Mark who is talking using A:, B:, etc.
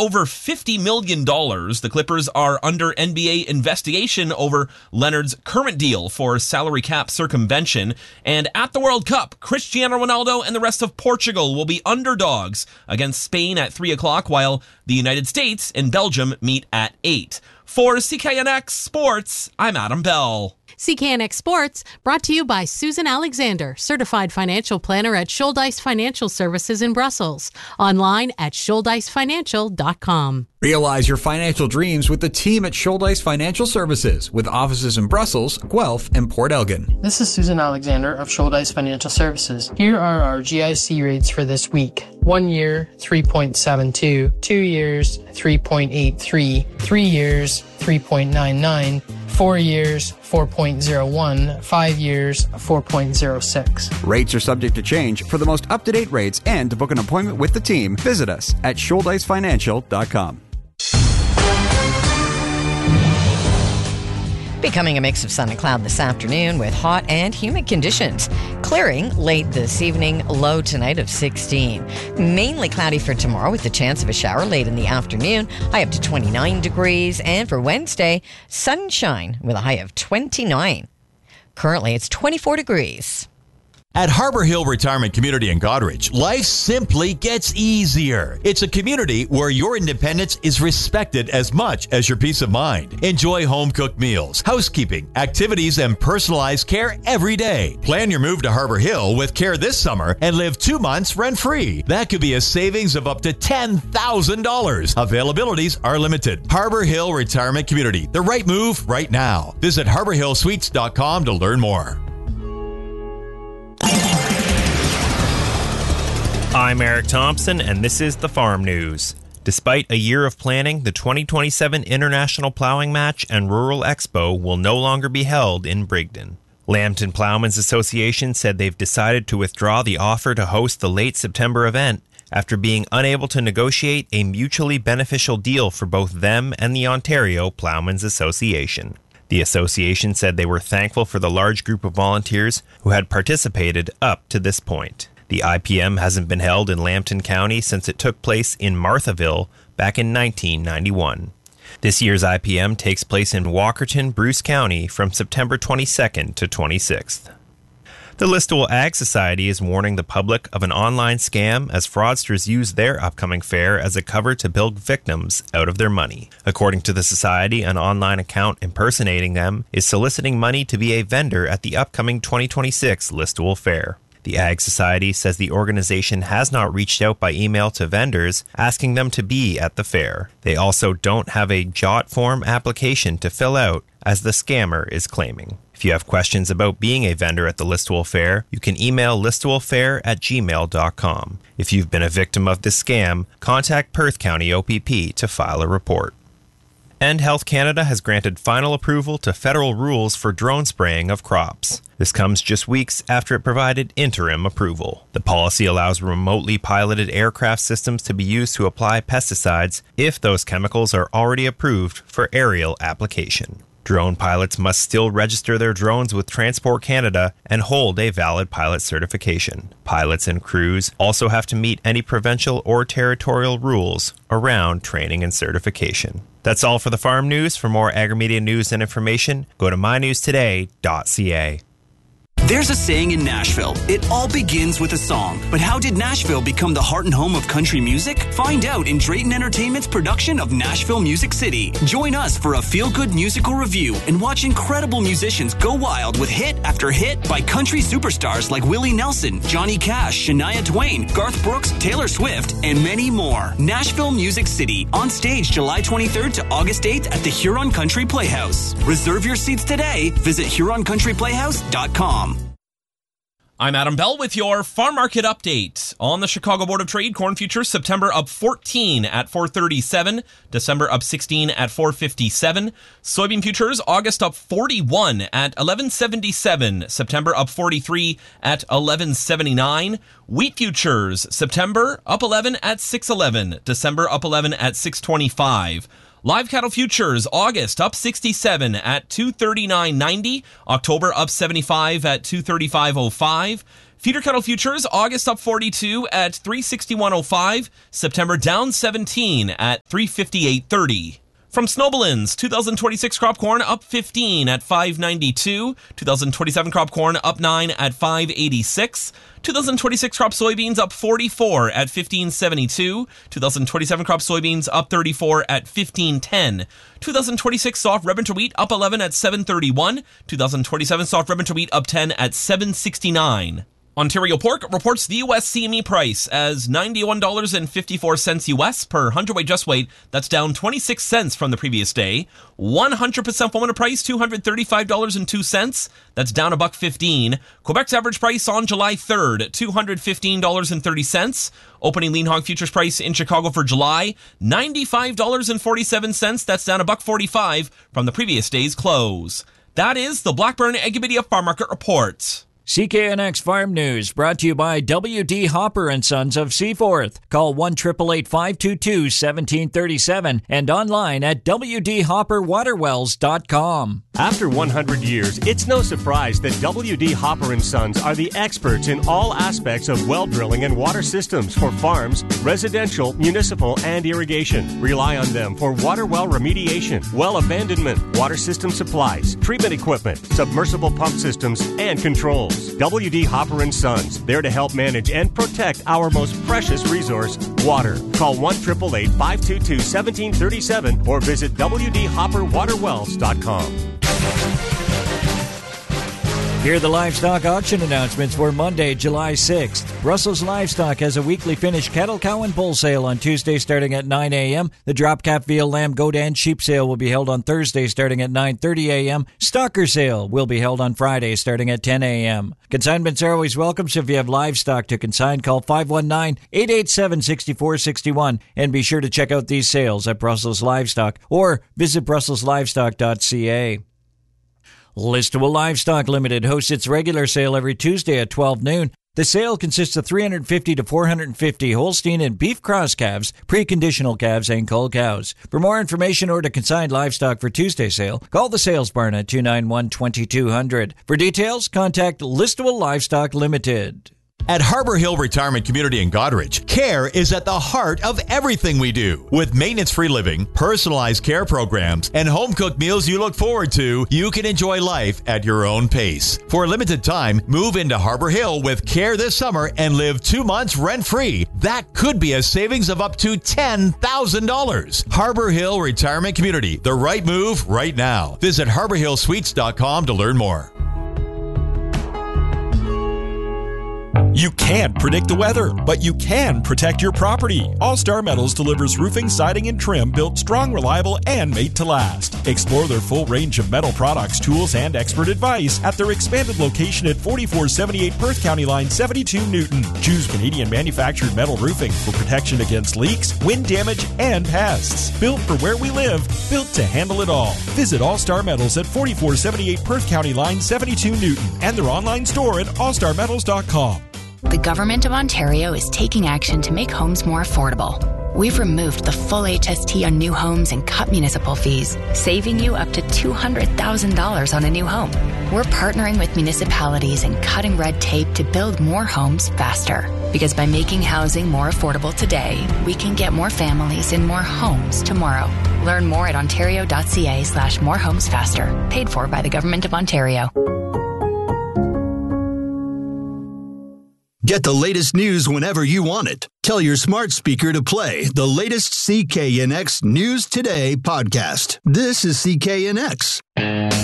A: over $50 million. The Clippers are under NBA investigation over Leonard's current deal for salary cap circumvention. And at the World Cup, Cristiano Ronaldo and the rest of Portugal will be underdogs against Spain at 3 o'clock, while the United States and Belgium meet at 8. For CKNX Sports, I'm Adam Bell.
B: CKNX Sports, brought to you by Susan Alexander, certified financial planner at Shouldice Financial Services in Brussels. Online at ShouldiceFinancial.com.
C: Realize your financial dreams with the team at Shouldice Financial Services, with offices in Brussels, Guelph, and Port Elgin.
D: This is Susan Alexander of Shouldice Financial Services. Here are our GIC rates for this week. 1 year, 3.72. 2 years, 3.83. 3 years, 3.99. 4 years, 4.01. 5 years, 4.06.
C: Rates are subject to change. For the most up-to-date rates and to book an appointment with the team, visit us at ShouldiceFinancial.com.
E: Becoming a mix of sun and cloud this afternoon with hot and humid conditions. Clearing late this evening, low tonight of 16. Mainly cloudy for tomorrow with the chance of a shower late in the afternoon, high up to 29 degrees. And for Wednesday, sunshine with a high of 29. Currently, it's 24 degrees.
F: At Harbor Hill Retirement Community in Goderich, life simply gets easier. It's a community where your independence is respected as much as your peace of mind. Enjoy home-cooked meals, housekeeping, activities, and personalized care every day. Plan your move to Harbor Hill with care this summer and live 2 months rent-free. That could be a savings of up to $10,000. Availabilities are limited. Harbor Hill Retirement Community, the right move right now. Visit harborhillsuites.com to learn more.
G: I'm Eric Thompson, and this is the Farm News. Despite a year of planning, the 2027 International Plowing Match and Rural Expo will no longer be held in Brigden. Lambton Plowmen's Association said they've decided to withdraw the offer to host the late September event after being unable to negotiate a mutually beneficial deal for both them and the Ontario Plowmen's Association. The association said they were thankful for the large group of volunteers who had participated up to this point. The IPM hasn't been held in Lambton County since it took place in Marthaville back in 1991. This year's IPM takes place in Walkerton, Bruce County from September 22nd to 26th. The Listowel Ag Society is warning the public of an online scam as fraudsters use their upcoming fair as a cover to bilk victims out of their money. According to the society, an online account impersonating them is soliciting money to be a vendor at the upcoming 2026 Listowel Fair. The Ag Society says the organization has not reached out by email to vendors asking them to be at the fair. They also don't have a JOT form application to fill out, as the scammer is claiming. If you have questions about being a vendor at the Listowel Fair, you can email listowelfair@gmail.com. If you've been a victim of this scam, contact Perth County OPP to file a report. And Health Canada has granted final approval to federal rules for drone spraying of crops. This comes just weeks after it provided interim approval. The policy allows remotely piloted aircraft systems to be used to apply pesticides if those chemicals are already approved for aerial application. Drone pilots must still register their drones with Transport Canada and hold a valid pilot certification. Pilots and crews also have to meet any provincial or territorial rules around training and certification. That's all for the Farm News. For more Agrimedia news and information, go to mynewstoday.ca.
H: There's a saying in Nashville, it all begins with a song. But how did Nashville become the heart and home of country music? Find out in Drayton Entertainment's production of Nashville Music City. Join us for a feel-good musical review and watch incredible musicians go wild with hit after hit by country superstars like Willie Nelson, Johnny Cash, Shania Twain, Garth Brooks, Taylor Swift, and many more. Nashville Music City, on stage July 23rd to August 8th at the Huron Country Playhouse. Reserve your seats today. Visit HuronCountryPlayhouse.com.
A: I'm Adam Bell with your farm market update. On the Chicago Board of Trade, corn futures September up 14 at 437, December up 16 at 457. Soybean futures August up 41 at 1177, September up 43 at 1179. Wheat futures September up 11 at 611, December up 11 at 625. Live cattle futures, August up 67 at 239.90. October up 75 at 235.05. Feeder cattle futures, August up 42 at 361.05. September down 17 at 358.30. From Snowbelins, 2026 crop corn up 15 at 592. 2027 crop corn up 9 at 586. 2026 crop soybeans up 44 at 1572. 2027 crop soybeans up 34 at 1510. 2026 soft red winter wheat up 11 at 731. 2027 soft red winter wheat up 10 at 769. Ontario Pork reports the U.S. CME price as $91.54 U.S. per hundredweight just weight. That's down 26 cents from the previous day. 100% formula price $235.02. That's down $1.15. Quebec's average price on July 3rd, $215.30. Opening lean hog futures price in Chicago for July, $95.47. That's down $1.45 from the previous day's close. That is the Blackburn Agrimedia Farm Market Report.
I: CKNX Farm News brought to you by W.D. Hopper and Sons of Seaforth. Call 1-888-522-1737 and online at wdhopperwaterwells.com.
J: After 100 years, it's no surprise that W.D. Hopper and Sons are the experts in all aspects of well drilling and water systems for farms, residential, municipal, and irrigation. Rely on them for water well remediation, well abandonment, water system supplies, treatment equipment, submersible pump systems, and controls. W.D. Hopper and Sons, there to help manage and protect our most precious resource, water. Call 1-888-522-1737 or visit wdhopperwaterwells.com.
I: Here are the livestock auction announcements for Monday, July 6th. Brussels Livestock has a weekly finished cattle, cow, and bull sale on Tuesday starting at 9 a.m. The drop cap, veal, lamb, goat, and sheep sale will be held on Thursday starting at 9:30 a.m. Stocker sale will be held on Friday starting at 10 a.m. Consignments are always welcome, so if you have livestock to consign, call 519-887-6461 and be sure to check out these sales at Brussels Livestock or visit brusselslivestock.ca. Listable Livestock Limited hosts its regular sale every Tuesday at 12 noon. The sale consists of 350 to 450 Holstein and beef cross calves, preconditional calves, and cull cows. For more information or to consign livestock for Tuesday sale, call the sales barn at 291-2200. For details, contact Listable Livestock Limited.
F: At Harbor Hill Retirement Community in Goderich, care is at the heart of everything we do. With maintenance-free living, personalized care programs, and home-cooked meals you look forward to, you can enjoy life at your own pace. For a limited time, move into Harbor Hill with care this summer and live 2 months rent-free. That could be a savings of up to $10,000. Harbor Hill Retirement Community, the right move right now. Visit harborhillsuites.com to learn more.
K: You can't predict the weather, but you can protect your property. All Star Metals delivers roofing, siding, and trim built strong, reliable, and made to last. Explore their full range of metal products, tools, and expert advice at their expanded location at 4478 Perth County Line 72 Newton. Choose Canadian manufactured metal roofing for protection against leaks, wind damage, and pests. Built for where we live, built to handle it all. Visit All Star Metals at 4478 Perth County Line 72 Newton and their online store at allstarmetals.com.
L: The Government of Ontario is taking action to make homes more affordable. We've removed the full HST on new homes and cut municipal fees, saving you up to $200,000 on a new home. We're partnering with municipalities and cutting red tape to build more homes faster. Because by making housing more affordable today, we can get more families in more homes tomorrow. Learn more at ontario.ca/morehomesfaster. Paid for by the Government of Ontario.
M: Get the latest news whenever you want it. Tell your smart speaker to play the latest CKNX News Today podcast. This is CKNX.